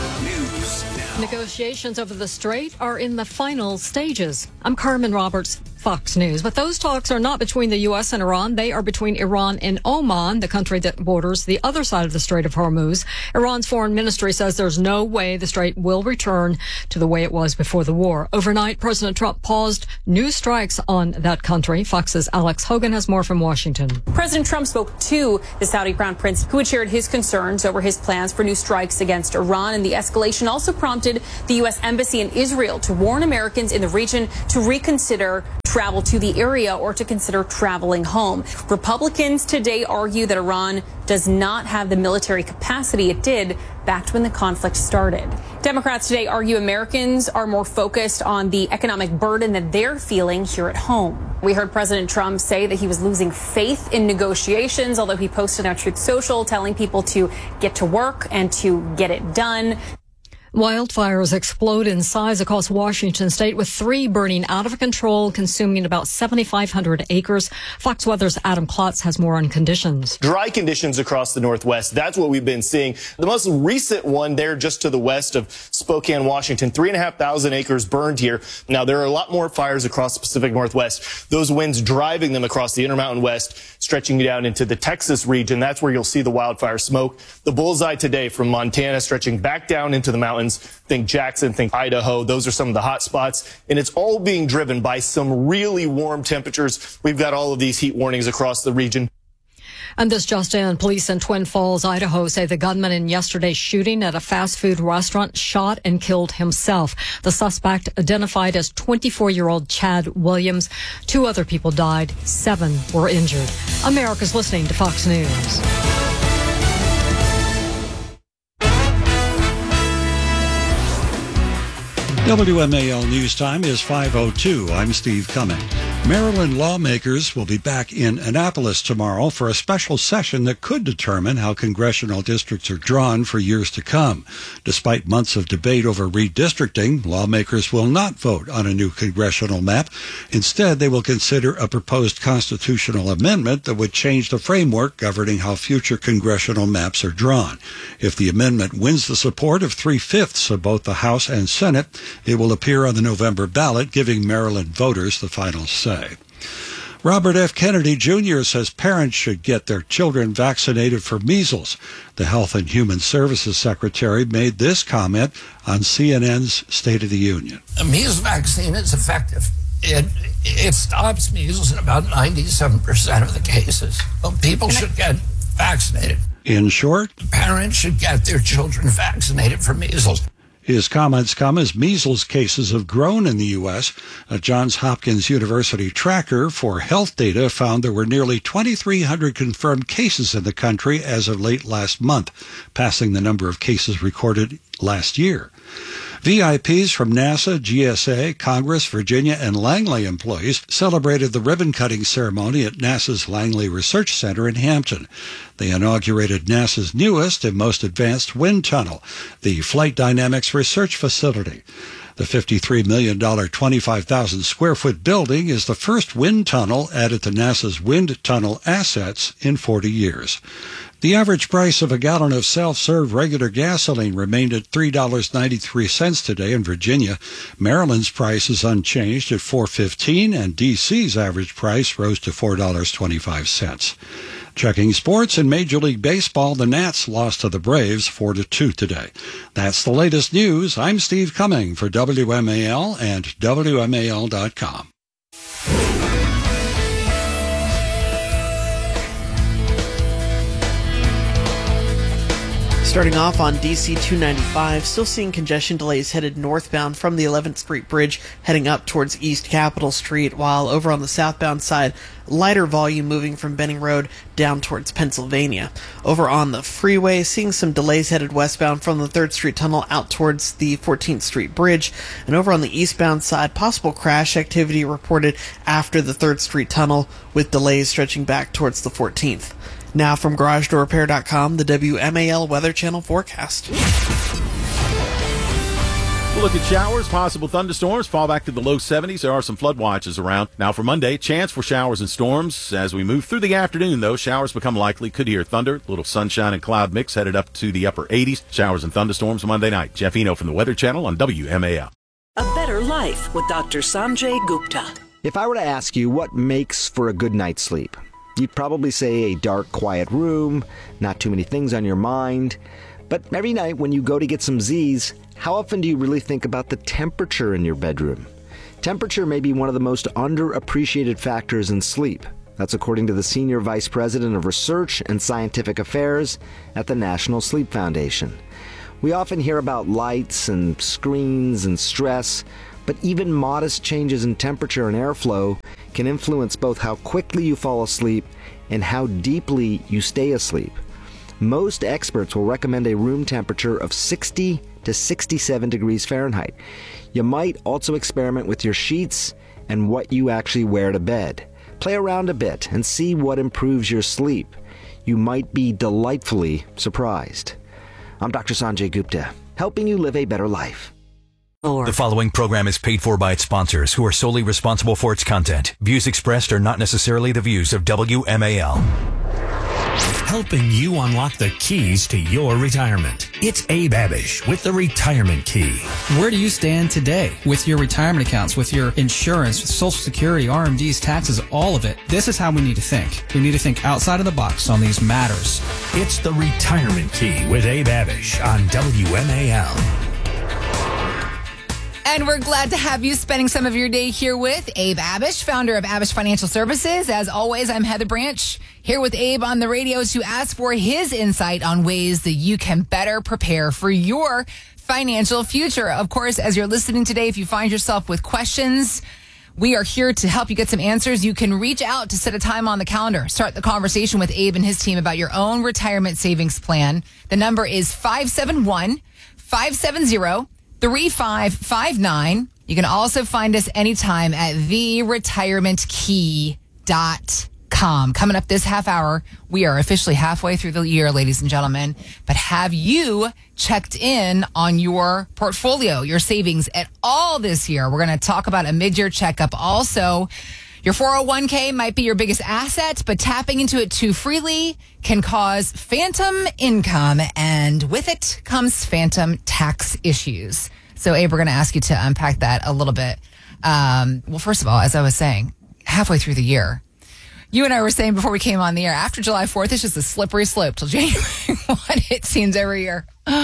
Negotiations over the strait are in the final stages. I'm Carmen Roberts. Fox News. But those talks are not between the U S and Iran. They are between Iran and Oman, the country that borders the other side of the Strait of Hormuz. Iran's foreign ministry says there's no way the strait will return to the way it was before the war. Overnight, President Trump paused new strikes on that country. Fox's Alex Hogan has more from Washington. President Trump spoke to the Saudi Crown Prince, who had shared his concerns over his plans for new strikes against Iran. And the escalation also prompted the U S Embassy in Israel to warn Americans in the region to reconsider travel to the area or to consider traveling home. Republicans today argue that Iran does not have the military capacity it did back when the conflict started. Democrats today argue Americans are more focused on the economic burden that they're feeling here at home. We heard President Trump say that he was losing faith in negotiations, although he posted on Truth Social telling people to get to work and to get it done. Wildfires explode in size across Washington state, with three burning out of control, consuming about seventy-five hundred acres. Fox Weather's Adam Klotz has more on conditions. Dry conditions across the Northwest. That's what we've been seeing. The most recent one there just to the west of Spokane, Washington, three and a half thousand acres burned here. Now, there are a lot more fires across the Pacific Northwest. Those winds driving them across the Intermountain West, stretching down into the Texas region. That's where you'll see the wildfire smoke. The bullseye today from Montana stretching back down into the mountains. Think Jackson, think Idaho. Those are some of the hot spots. And it's all being driven by some really warm temperatures. We've got all of these heat warnings across the region. And this just in, police in Twin Falls, Idaho say the gunman in yesterday's shooting at a fast food restaurant shot and killed himself. The suspect, identified as twenty-four-year-old Chad Williams. Two other people died. Seven were injured. America's listening to Fox News. W M A L News Time is five oh two. I'm Steve Cumming. Maryland lawmakers will be back in Annapolis tomorrow for a special session that could determine how congressional districts are drawn for years to come. Despite months of debate over redistricting, lawmakers will not vote on a new congressional map. Instead, they will consider a proposed constitutional amendment that would change the framework governing how future congressional maps are drawn. If the amendment wins the support of three-fifths of both the House and Senate, it will appear on the November ballot, giving Maryland voters the final say. Robert F. Kennedy Junior says parents should get their children vaccinated for measles. The Health and Human Services Secretary made this comment on C N N's State of the Union. A measles vaccine is effective. It it stops measles in about ninety-seven percent of the cases. Well, people should get vaccinated. In short, parents should get their children vaccinated for measles. His comments come as measles cases have grown in the U S. A Johns Hopkins University tracker for health data found there were nearly twenty-three hundred confirmed cases in the country as of late last month, passing the number of cases recorded last year. V I Ps from NASA, G S A, Congress, Virginia, and Langley employees celebrated the ribbon-cutting ceremony at NASA's Langley Research Center in Hampton. They inaugurated NASA's newest and most advanced wind tunnel, the Flight Dynamics Research Facility. The fifty-three million dollars, twenty-five thousand square foot building is the first wind tunnel added to NASA's wind tunnel assets in forty years. The average price of a gallon of self-serve regular gasoline remained at three dollars and ninety-three cents today in Virginia. Maryland's price is unchanged at four dollars and fifteen cents, and D C's average price rose to four dollars and twenty-five cents. Checking sports in Major League Baseball, the Nats lost to the Braves four to two today. That's the latest news. I'm Steve Cumming for W M A L and W M A L dot com. Starting off on D C two ninety-five, still seeing congestion delays headed northbound from the eleventh Street Bridge heading up towards East Capitol Street, while over on the southbound side, lighter volume moving from Benning Road down towards Pennsylvania. Over on the freeway, seeing some delays headed westbound from the third Street Tunnel out towards the fourteenth Street Bridge, and over on the eastbound side, possible crash activity reported after the third Street Tunnel with delays stretching back towards the fourteenth. Now from Garage Door Repair dot com, the W M A L Weather Channel forecast. We'll look at showers, possible thunderstorms, fall back to the low seventies. There are some flood watches around. Now for Monday, chance for showers and storms. As we move through the afternoon, though, showers become likely. Could hear thunder. A little sunshine and cloud mix headed up to the upper eighties. Showers and thunderstorms Monday night. Jeff Eno from the Weather Channel on W M A L. A Better Life with Doctor Sanjay Gupta. If I were to ask you what makes for a good night's sleep, you'd probably say a dark, quiet room, not too many things on your mind. But every night when you go to get some Z's, how often do you really think about the temperature in your bedroom? Temperature may be one of the most underappreciated factors in sleep. That's according to the Senior Vice President of Research and Scientific Affairs at the National Sleep Foundation. We often hear about lights and screens and stress, but even modest changes in temperature and airflow can influence both how quickly you fall asleep and how deeply you stay asleep. Most experts will recommend a room temperature of sixty to sixty-seven degrees Fahrenheit. You might also experiment with your sheets and what you actually wear to bed. Play around a bit and see what improves your sleep. You might be delightfully surprised. I'm Doctor Sanjay Gupta, helping you live a better life. The following program is paid for by its sponsors, who are solely responsible for its content. Views expressed are not necessarily the views of W M A L. Helping you unlock the keys to your retirement. It's Abe Abish with the Retirement Key. Where do you stand today with your retirement accounts, with your insurance, with Social Security, R M Ds, taxes, all of it? This is how we need to think. We need to think outside of the box on these matters. It's the Retirement Key with Abe Abish on W M A L. And we're glad to have you spending some of your day here with Abe Abish, founder of Abish Financial Services. As always, I'm Heather Branch, here with Abe on the radio to ask for his insight on ways that you can better prepare for your financial future. Of course, as you're listening today, if you find yourself with questions, we are here to help you get some answers. You can reach out to set a time on the calendar. Start the conversation with Abe and his team about your own retirement savings plan. The number is five seven one, five seven zero, three five five nine. You can also find us anytime at the retirement key dot com. Coming up this half hour, we are officially halfway through the year, ladies and gentlemen. But have you checked in on your portfolio, your savings at all this year? We're going to talk about a mid-year checkup. Also, your four oh one k might be your biggest asset, but tapping into it too freely can cause phantom income, and with it comes phantom tax issues. So, Abe, we're going to ask you to unpack that a little bit. Um, well, first of all, as I was saying, halfway through the year, you and I were saying before we came on the air, after July fourth, it's just a slippery slope till January first, it seems, every year.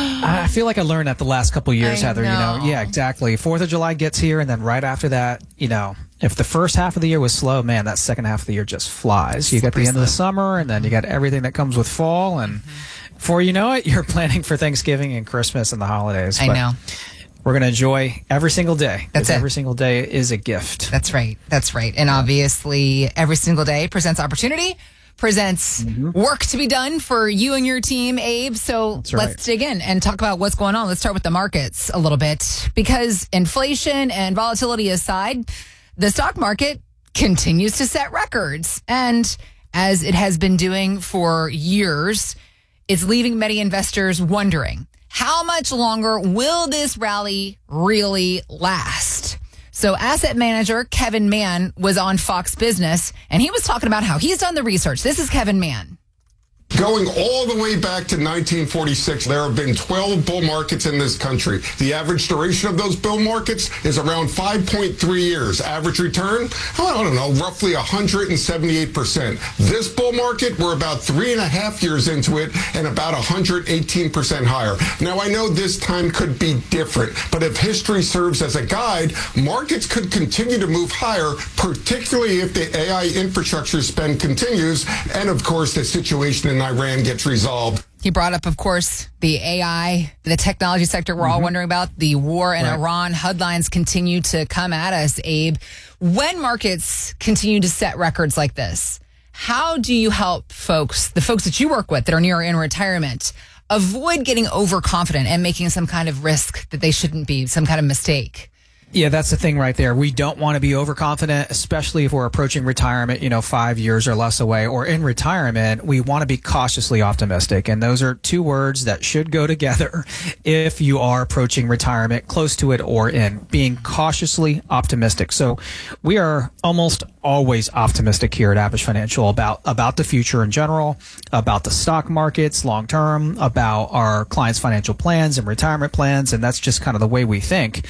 I feel like I learned that the last couple of years, I Heather. know. You know, yeah, exactly. Fourth of July gets here, and then right after that, you know, if the first half of the year was slow, man, that second half of the year just flies. You got the end of the summer, and then you got everything that comes with fall, and before you know it, you're planning for Thanksgiving and Christmas and the holidays. I But know. we're going to enjoy every single day. That's it. Every single day is a gift. That's right. That's right. And obviously, every single day presents opportunity, presents work to be done for you and your team, Abe. So That's right. let's dig in and talk about what's going on. Let's start with the markets a little bit, because inflation and volatility aside, the stock market continues to set records. And as it has been doing for years, it's leaving many investors wondering, how much longer will this rally really last? So asset manager Kevin Mann was on Fox Business, and he was talking about how he's done the research. This is Kevin Mann. Going all the way back to nineteen forty-six, there have been twelve bull markets in this country. The average duration of those bull markets is around five point three years. Average return, oh, I don't know, roughly one hundred seventy-eight percent. This bull market, we're about three and a half years into it and about one hundred eighteen percent higher. Now, I know this time could be different, but if history serves as a guide, markets could continue to move higher, particularly if the A I infrastructure spend continues and, of course, the situation in Iran gets resolved. He brought up, of course, the A I, the technology sector we're all wondering about, the war in Right. Iran. Headlines continue to come at us, Abe. When markets continue to set records like this, how do you help folks, the folks that you work with that are near in retirement, avoid getting overconfident and making some kind of risk that they shouldn't be, some kind of mistake? Yeah, that's the thing right there. We don't want to be overconfident, especially if we're approaching retirement, you know, five years or less away, or in retirement. We want to be cautiously optimistic. And those are two words that should go together if you are approaching retirement, close to it or in, being cautiously optimistic. So we are almost always optimistic here at Abish Financial about, about the future in general, about the stock markets long term, about our clients' financial plans and retirement plans. And that's just kind of the way we think.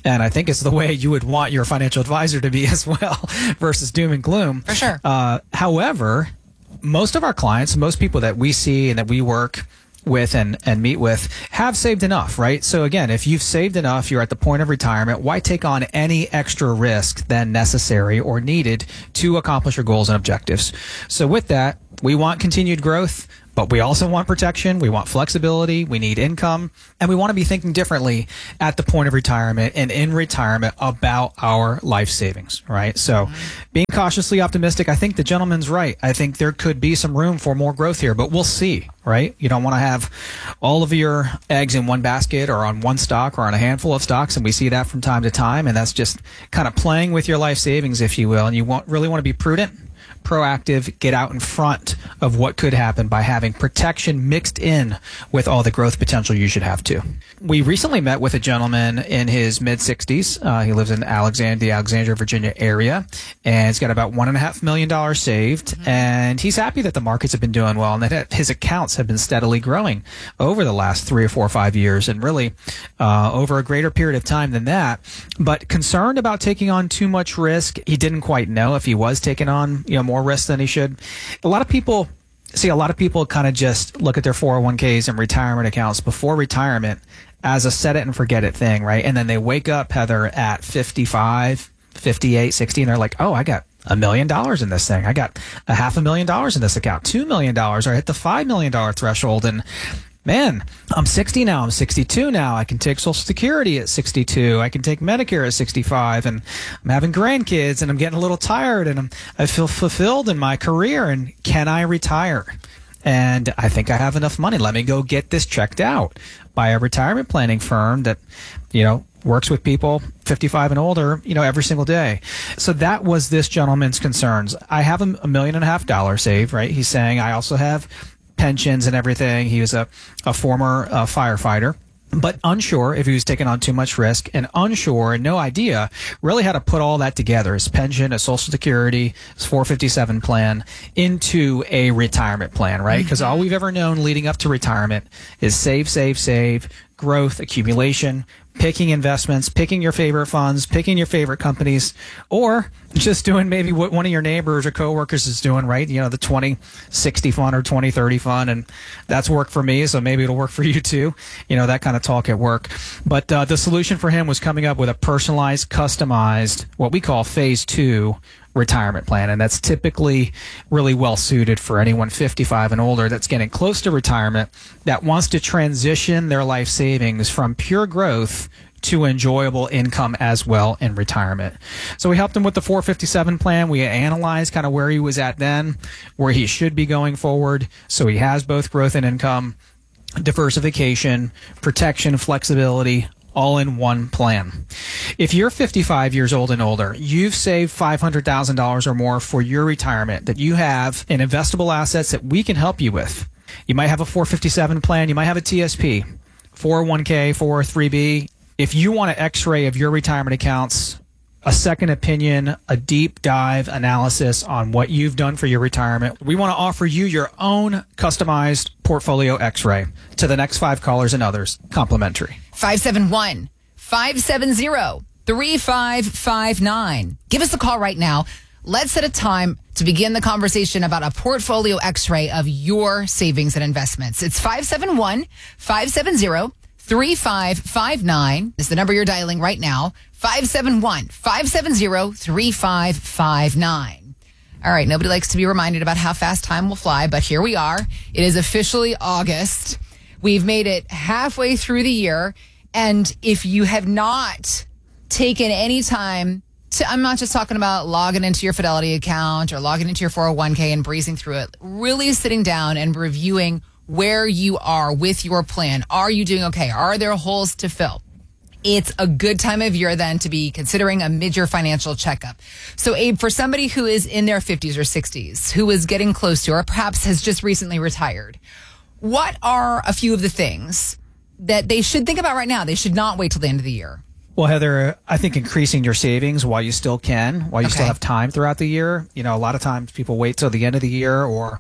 And I think it's the way you would want your financial advisor to be as well versus doom and gloom. For sure. Uh, however, most of our clients, most people that we see and that we work with and, and meet with have saved enough, right? So again, if you've saved enough, you're at the point of retirement, why take on any extra risk than necessary or needed to accomplish your goals and objectives? So with that, we want continued growth, but we also want protection. We want flexibility. We need income. And we want to be thinking differently at the point of retirement and in retirement about our life savings, right? So being cautiously optimistic, I think the gentleman's right. I think there could be some room for more growth here, but we'll see, right? You don't want to have all of your eggs in one basket or on one stock or on a handful of stocks. And we see that from time to time. And that's just kind of playing with your life savings, if you will. And you want, really want to be prudent, proactive, get out in front of what could happen by having protection mixed in with all the growth potential you should have too. We recently met with a gentleman in his mid sixties. Uh, he lives in Alexandria, the Alexandria, Virginia area, and he's got about one and a half million dollars saved. Mm-hmm. And he's happy that the markets have been doing well and that his accounts have been steadily growing over the last three or four or five years and really uh, over a greater period of time than that. But concerned about taking on too much risk. He didn't quite know if he was taking on, you know, more risk than he should. A lot of people see a lot of people kind of just look at their four oh one k's and retirement accounts before retirement as a set it and forget it thing, right? And then they wake up, Heather, at fifty-five, fifty-eight, sixty, and they're like, oh, I got a million dollars in this thing. I got a half a million dollars in this account, two million dollars, or I hit the five million dollars threshold. And man, I'm sixty now. I'm sixty-two now. I can take Social Security at sixty-two. I can take Medicare at sixty-five. And I'm having grandkids and I'm getting a little tired and I'm, I feel fulfilled in my career. And can I retire? And I think I have enough money. Let me go get this checked out by a retirement planning firm that, you know, works with people fifty-five and older, you know, every single day. So that was this gentleman's concerns. I have a, a million and a half dollars saved, right? He's saying I also have pensions and everything. He was a, a former uh, firefighter, but unsure if he was taking on too much risk and unsure and no idea really how to put all that together, his pension, his Social Security, his four fifty-seven plan into a retirement plan, right? Because mm-hmm. all we've ever known leading up to retirement is save, save, save, growth, accumulation, picking investments, picking your favorite funds, picking your favorite companies, or just doing maybe what one of your neighbors or coworkers is doing, right? You know, the twenty sixty fund or twenty thirty fund, and that's worked for me, so maybe it'll work for you too. You know, that kind of talk at work. But uh, the solution for him was coming up with a personalized, customized, what we call phase two retirement plan, and that's typically really well suited for anyone fifty-five and older that's getting close to retirement that wants to transition their life savings from pure growth to enjoyable income as well in retirement. So we helped him with the four fifty-seven plan. We analyzed kind of where he was at then, where he should be going forward. So he has both growth and income, diversification, protection, flexibility, all in one plan. If you're fifty-five years old and older, you've saved five hundred thousand dollars or more for your retirement that you have in investable assets that we can help you with. You might have a four fifty-seven plan. You might have a T S P, four oh one k, four oh three b. If you want an x-ray of your retirement accounts, a second opinion, a deep dive analysis on what you've done for your retirement, we want to offer you your own customized portfolio x-ray to the next five callers and others, complimentary. five seven one, five seven zero, three five five nine. Give us a call right now. Let's set a time to begin the conversation about a portfolio x-ray of your savings and investments. It's five seven one, five seven zero, three five five nine is the number you're dialing right now. five seven one, five seven zero, three five five nine. All right, nobody likes to be reminded about how fast time will fly, but here we are. It is officially August. We've made it halfway through the year. And if you have not taken any time to, I'm not just talking about logging into your Fidelity account or logging into your four oh one k and breezing through it, really sitting down and reviewing where you are with your plan. Are you doing okay? Are there holes to fill? It's a good time of year then to be considering a mid-year financial checkup. So Abe, for somebody who is in their fifties or sixties, who is getting close to or perhaps has just recently retired, what are a few of the things that they should think about right now? They should not wait till the end of the year. Well, Heather, I think increasing your savings while you still can, while you Okay. still have time throughout the year. You know, a lot of times people wait till the end of the year or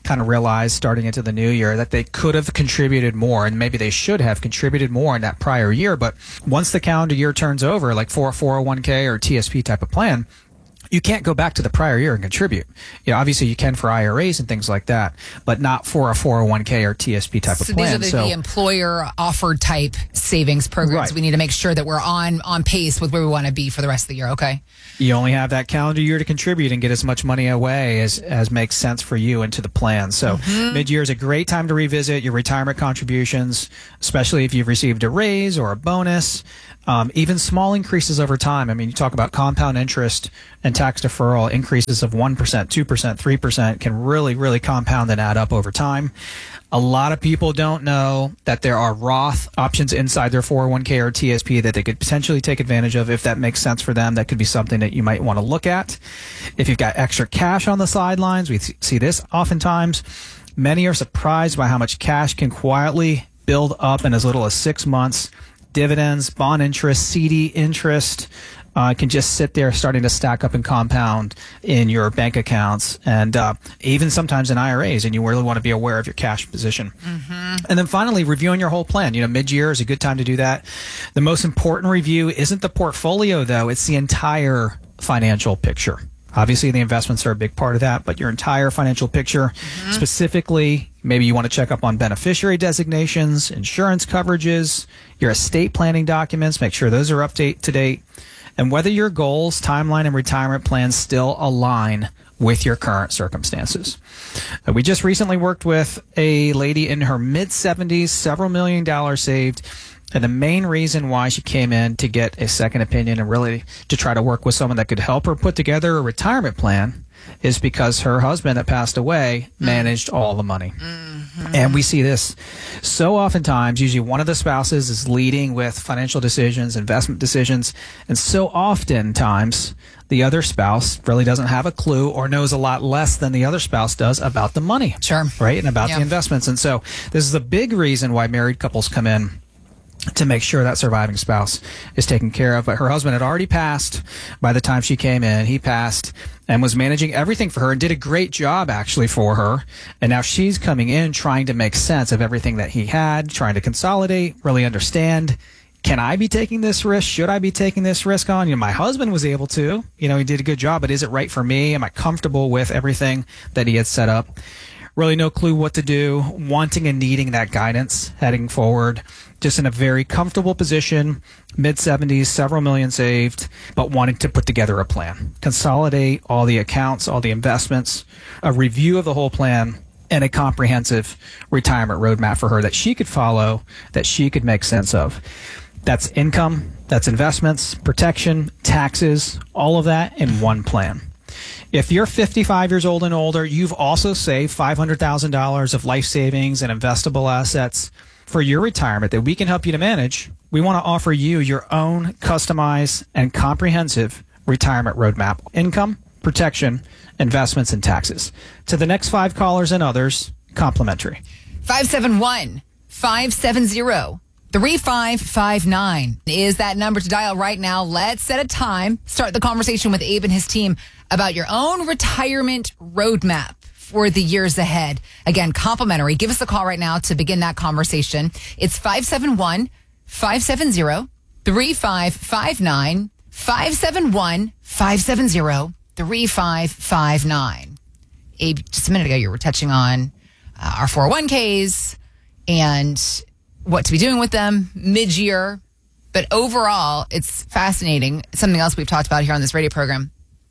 kind of realize starting into the new year that they could have contributed more, and maybe they should have contributed more in that prior year. But once the calendar year turns over, like for a four oh one k or T S P type of plan, you can't go back to the prior year and contribute. You know, obviously you can for I R As and things like that, but not for a four oh one k or T S P type so of plan. These are the, so the employer offered type savings programs. Right. We need to make sure that we're on on pace with where we want to be for the rest of the year. Okay. You only have that calendar year to contribute and get as much money away as, as makes sense for you into the plan. So Mm-hmm. mid-year is a great time to revisit your retirement contributions, especially if you've received a raise or a bonus. Um, even small increases over time. I mean, you talk about compound interest and tax deferral increases of one percent, two percent, three percent can really, really compound and add up over time. A lot of people don't know that there are Roth options inside their four oh one k or T S P that they could potentially take advantage of if that makes sense for them. That could be something that you might want to look at. If you've got extra cash on the sidelines, we see this oftentimes. Many are surprised by how much cash can quietly build up in as little as six months. Dividends, bond interest, C D interest uh, can just sit there starting to stack up and compound in your bank accounts and uh, even sometimes in I R As, and you really want to be aware of your cash position. Mm-hmm. And then finally, reviewing your whole plan. You know, mid-year is a good time to do that. The most important review isn't the portfolio, though. It's the entire financial picture. Obviously, the investments are a big part of that, but your entire financial picture, mm-hmm. specifically, maybe you want to check up on beneficiary designations, insurance coverages, your estate planning documents, make sure those are up to date, and whether your goals, timeline, and retirement plans still align with your current circumstances. Uh, we just recently worked with a lady in her mid-seventies, several million dollars saved. And the main reason why she came in to get a second opinion and really to try to work with someone that could help her put together a retirement plan is because her husband that passed away managed all the money. Mm-hmm. And we see this so oftentimes. Usually one of the spouses is leading with financial decisions, investment decisions, and so oftentimes the other spouse really doesn't have a clue or knows a lot less than the other spouse does about the money. Sure. Right? And about yeah. the investments. And so this is a big reason why married couples come in to make sure that surviving spouse is taken care of. But her husband had already passed by the time she came in. He passed and was managing everything for her and did a great job actually for her. And now she's coming in trying to make sense of everything that he had, trying to consolidate, really understand, can I be taking this risk? Should I be taking this risk on? You know, my husband was able to, you know, he did a good job, but is it right for me? Am I comfortable with everything that he had set up? Really no clue what to do, wanting and needing that guidance heading forward. Just in a very comfortable position, mid-seventies, several million saved, but wanting to put together a plan. Consolidate all the accounts, all the investments, a review of the whole plan, and a comprehensive retirement roadmap for her that she could follow, that she could make sense of. That's income, that's investments, protection, taxes, all of that in one plan. If you're fifty-five years old and older, you've also saved five hundred thousand dollars of life savings and investable assets for your retirement that we can help you to manage. We want to offer you your own customized and comprehensive retirement roadmap. Income, protection, investments, and taxes. To the next five callers and others, complimentary. five seven one, five seven zero, three five five nine is that number to dial right now. Let's set a time. Start the conversation with Abe and his team about your own retirement roadmap for the years ahead. Again, complimentary. Give us a call right now to begin that conversation. It's five seven one, five seven zero, three five five nine, five seven one, five seven zero, three five five nine. Abe, just a minute ago, you were touching on uh, our four oh one k's and what to be doing with them mid-year. But overall, it's fascinating. Something else we've talked about here on this radio program,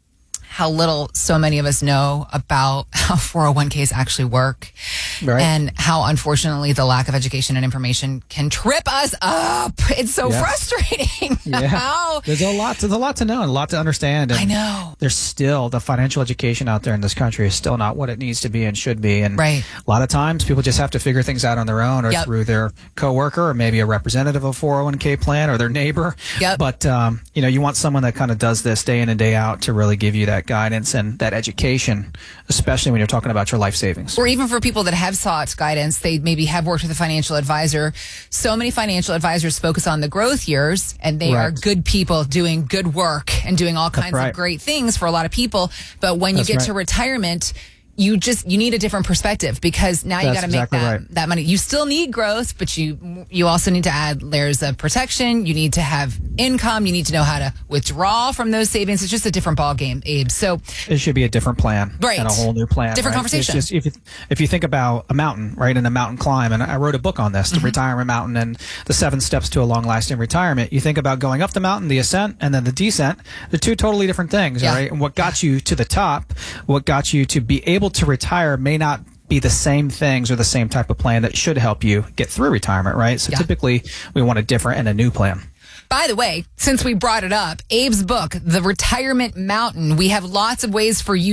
how little so many of us know about how four oh one k's actually work. Right. And how, unfortunately, the lack of education and information can trip us up. It's so yes. frustrating. Yeah. How? There's a lot, there's a lot to know and a lot to understand. And I know. There's still, the financial education out there in this country is still not what it needs to be and should be. And right. a lot of times people just have to figure things out on their own or yep. through their coworker or maybe a representative of a four oh one k plan or their neighbor. Yep. But, um, you know, you want someone that kind of does this day in and day out to really give you that guidance and that education, especially when you're talking about your life savings. Or even for people that have sought guidance, they maybe have worked with a financial advisor. So many financial advisors focus on the growth years, and they right. are good people doing good work and doing all kinds right. of great things for a lot of people. But when you That's get right. to retirement, you just you need a different perspective, because now you That's got to make exactly that, right. that money. You still need growth, but you you also need to add layers of protection. You need to have income. You need to know how to withdraw from those savings. It's just a different ball game, Abe. So it should be a different plan, Right. and a whole new plan, Different right? conversation. It's just, if you, if you think about a mountain, right, and a mountain climb, and I wrote a book on this, the Mm-hmm. Retirement Mountain, and the seven steps to a long-lasting retirement. You think about going up the mountain, the ascent, and then the descent. They're two totally different things, Yeah. right? And what got you to the top, what got you to be able to retire, may not be the same things or the same type of plan that should help you get through retirement, right? So Yeah. typically we want a different and a new plan. By the way, since we brought it up, Abe's book, The Retirement Mountain, we have lots of ways for you